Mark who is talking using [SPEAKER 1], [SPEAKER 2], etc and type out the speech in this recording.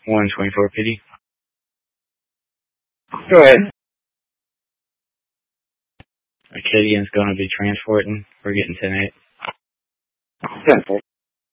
[SPEAKER 1] 124 PD.
[SPEAKER 2] Go ahead.
[SPEAKER 1] Acadian's going to be transporting. We're getting 10-8.
[SPEAKER 2] 10-4.